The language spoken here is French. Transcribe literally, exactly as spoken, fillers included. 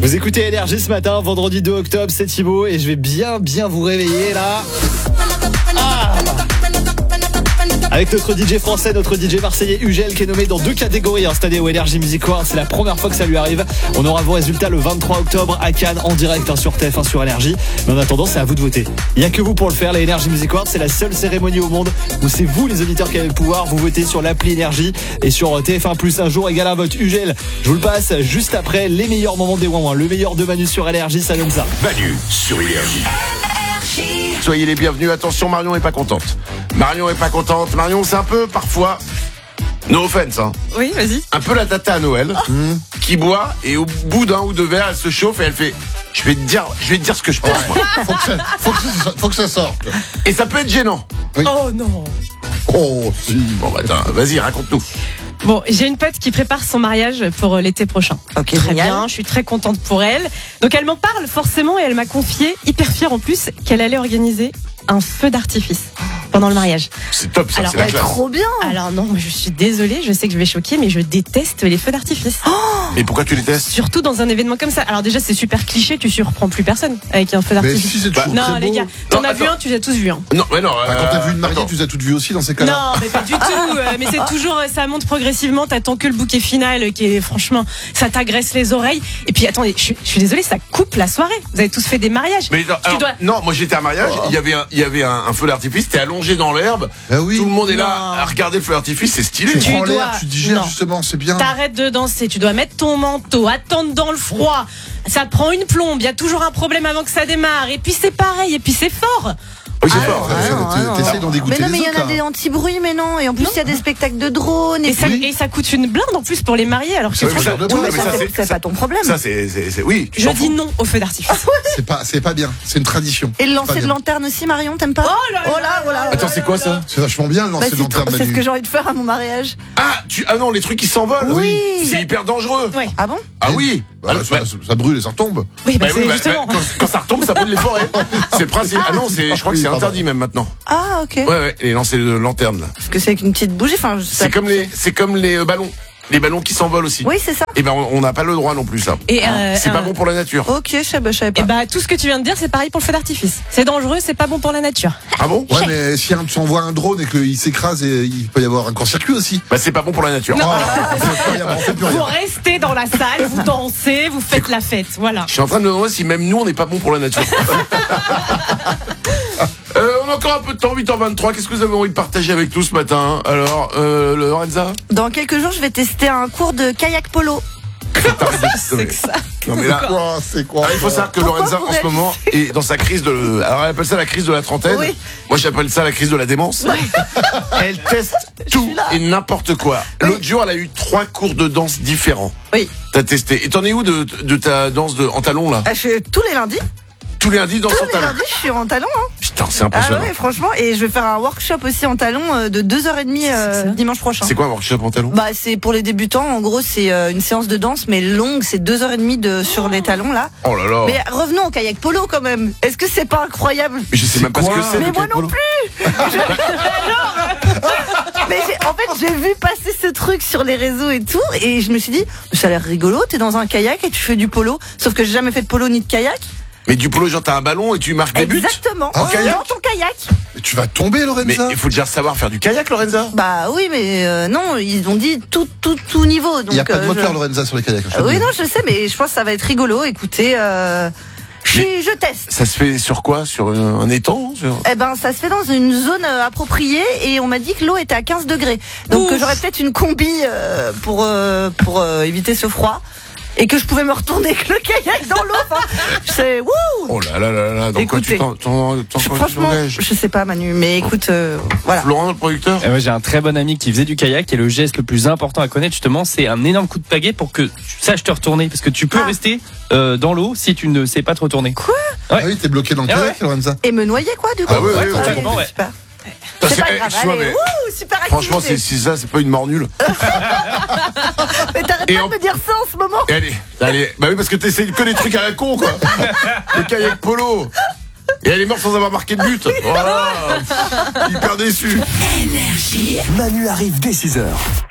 Vous écoutez Énergie ce matin, vendredi deux octobre, c'est Thibaut et je vais bien bien vous réveiller là. Ah Avec notre D J français, notre D J marseillais Ugel qui est nommé dans deux catégories hein, cette année au Energy Music Awards. C'est la première fois que ça lui arrive. On aura vos résultats le vingt-trois octobre à Cannes en direct hein, sur T F un sur Énergie. Mais en attendant, c'est à vous de voter. Il n'y a que vous pour le faire. Les Energy Music Awards, c'est la seule cérémonie au monde où c'est vous les auditeurs qui avez le pouvoir. Vous votez sur l'appli Énergie et sur T F un plus un jour égale un vote. Ugel, je vous le passe juste après les meilleurs moments des Ouin Ouin. Le meilleur de Manu sur Énergie, ça donne ça. Manu sur Énergie. Soyez les bienvenus. Attention, Marion est pas contente. Marion est pas contente. Marion, c'est un peu parfois, no offense, hein. Oui, vas-y. Un peu la tata à Noël, oh. mmh. qui boit et au bout d'un ou deux verres, elle se chauffe et elle fait. Je vais te dire, je vais te dire ce que je pense. Ouais. Moi. Faut que ça, faut que ça, faut que ça sorte. Et ça peut être gênant. Oui. Oh non. Oh si. Bon bah attends, vas-y, raconte-nous. Bon, j'ai une pote qui prépare son mariage pour l'été prochain. Ok, très génial. bien, je suis très contente pour elle. Donc elle m'en parle forcément et elle m'a confié, hyper fière en plus, qu'elle allait organiser un feu d'artifice pendant le mariage. C'est top ça, Alors, c'est la ouais, classe. Trop bien. Alors non, je suis désolée, je sais que je vais choquer, mais je déteste les feux d'artifice. Oh, Et pourquoi tu les testes? Surtout dans un événement comme ça. Alors déjà, c'est super cliché, tu surprends plus personne avec un feu Mais d'artifice. si c'est toujours non, très les beau. gars, t'en Non, as vu attends. un, tu les as tous vus. Hein. Non, mais non. Bah, quand t'as vu une mariée, attends. tu les as toutes vues aussi dans ces cas-là. Non, mais pas du tout. euh, Mais c'est toujours, euh, ça monte progressivement. T'attends que le bouquet final, euh, qui est franchement, ça t'agresse les oreilles. Et puis attendez, je, je suis désolée, ça coupe la soirée. Vous avez tous fait des mariages. Mais non, Tu alors, dois- non, moi j'étais à un mariage, Oh. il y avait un, il y avait un, un feu d'artifice, t'es allongé dans l'herbe, Ah oui. tout le monde est là Non. à regarder le feu d'artifice, c'est stylé. Tu Tu prends dois- l'air, tu digères non. justement, c'est bien. T'arrêtes de danser, tu dois mettre ton manteau, attendre dans le froid. Ça prend une plombe, il y a toujours un problème avant que ça démarre. Et puis c'est pareil, et puis c'est fort. Oui, c'est Ah, fort. ouais. Ça, non, t'es- non, T'essayes non. d'en dégoûter Mais non, mais les il y autres. en a des là. anti-bruits, mais non. Et en plus, il y a des spectacles de drones. Et, Et ça, puis- et ça coûte une blinde en plus pour les mariés. Alors que Oui, mais franchement, ça- de oui, moi, mais ça, ça, c'est- c'est- c'est pas ton problème. Ça, c'est, c'est, c'est- oui. tu je t'en dis fous. non au feu d'artifice. C'est pas, c'est pas bien. C'est une tradition. Et le Pas lancer de bien. lanterne aussi, Marion, t'aimes pas? Oh là là oh là, oh là. Attends, c'est quoi ça? C'est vachement bien le Bah, lancer c'est de lanterne, trop- c'est ce Manu. que j'ai envie de faire à mon mariage. Ah, tu, ah non, les trucs qui s'envolent. Oui. C'est hyper dangereux. Ouais. Ah bon? Ah oui. Bah, Ah, ça, bah, ça- ça brûle et ça retombe. Oui, bah, bah c'est oui, bah, justement. bah, quand, quand ça retombe, ça brûle les forêts. C'est le principe. Ah non, c'est, je crois que Oui, c'est pardon. interdit même maintenant. Ah, ok. Ouais, ouais, les lancers de lanterne là. Parce que c'est avec une petite bougie. Enfin, je- ça- C'est comme les, c'est comme les euh, ballons. Les ballons qui s'envolent aussi. Oui, c'est ça. Et ben, on on n'a pas le droit non plus, ça. Et, euh, C'est pas euh, bon pour la nature. Ok, je savais, je savais pas. Et bah, tout ce que tu viens de dire, c'est pareil pour le feu d'artifice. C'est dangereux, c'est pas bon pour la nature. Ah bon? Ouais, mais si un- tu envoies un drone et qu'il s'écrase, et il peut y avoir un court-circuit aussi. Bah, c'est pas bon pour la nature. Oh, on fait plus rien, on fait plus Vous rien. restez dans la salle, vous dansez, vous faites la fête. Voilà. Je suis en train de me demander si même nous, on n'est pas bon pour la nature. Euh, on a encore un peu de temps, huit heures vingt-trois. Qu'est-ce que vous avez envie de partager avec nous ce matin? Alors, euh, Lorenza? Dans quelques jours, je vais tester un cours de kayak polo. C'est que ça. Non, mais là, Quoi, c'est quoi? ah, il faut savoir que Pourquoi Lorenza, vous en ce moment, est dans sa crise de. Alors, elle appelle ça la crise de la trentaine. Oui. Moi, j'appelle ça la crise de la démence. Elle teste tout et n'importe quoi. L'autre jour, elle a eu trois cours de danse différents. Oui. T'as testé. Et t'en es où de, de ta danse de, en talons, là? Ah, je fais tous les lundis. Tous les lundis, danse Tous en les talons. lundis, je suis en talons. Hein. Putain, c'est Ah impressionnant. ouais, franchement. Et je vais faire un workshop aussi en talons euh, de deux heures trente euh, C'est ça. dimanche prochain. C'est quoi un workshop en talons? Bah, c'est pour les débutants. En gros, c'est euh, une séance de danse, mais longue. C'est deux heures trente de, sur les talons, là. Oh là là. Mais revenons au kayak polo, quand même. Est-ce que c'est pas incroyable? Mais je sais même pas ce quoi que c'est. Mais le moi kayak non polo. plus. Mais j'ai- en fait, j'ai vu passer ce truc sur les réseaux et tout, et je me suis dit, ça a l'air rigolo. T'es dans un kayak et tu fais du polo. Sauf que j'ai jamais fait de polo ni de kayak. Mais du polo, genre t'as un ballon et tu marques des buts. Exactement. En kayak Dans ton kayak. Mais tu vas tomber, Mais Lorenza. il faut déjà savoir faire du kayak, Lorenza. Bah oui, mais euh, non, ils ont dit tout, tout, tout niveau. Donc, Il n'y a pas de euh, moteur, je- Lorenza, sur les kayaks. je te Euh, le oui, dis. non, je sais, mais je pense que ça va être rigolo. Écoutez, euh, je, suis- je teste. Ça se fait sur quoi? Sur un, un étang sur... Eh ben, ça se fait dans une zone euh, appropriée et on m'a dit que l'eau était à quinze degrés. Donc Ouf. euh, j'aurais peut-être une combi euh, pour euh, pour euh, éviter ce froid et que je pouvais me retourner avec le kayak dans l'eau. Enfin, c'est wouh. Oh là là là là, dans quoi tu Écoutez, t'en- t'en- t'en- Je- quoi tu Franchement, t'engages? je sais pas, Manu, mais écoute, euh, voilà. Florent, le producteur? Et moi, j'ai un très bon ami qui faisait du kayak et le geste le plus important à connaître justement, c'est un énorme coup de pagaie pour que tu saches te retourner parce que tu peux Ah. rester euh, dans l'eau si tu ne sais pas te retourner. Quoi? Ah oui, t'es bloqué dans le Ah kayak, Lorenza. Et me noyer quoi du coup? Ah oui, oui, oui, Ok, totalement, ouais. super. Parce C'est que, pas eh, grave, excuse-moi, allez, mais wouh, super franchement, c'est, activité. c'est ça, c'est pas une mort nulle. Mais t'arrêtes Et pas en- de me dire ça en ce moment. Et allez, allez, bah oui, parce que t'essayes que des trucs à la con, quoi. Le kayak polo. Et elle est morte sans avoir marqué de but. Voilà. Hyper déçu. Manu arrive dès six heures.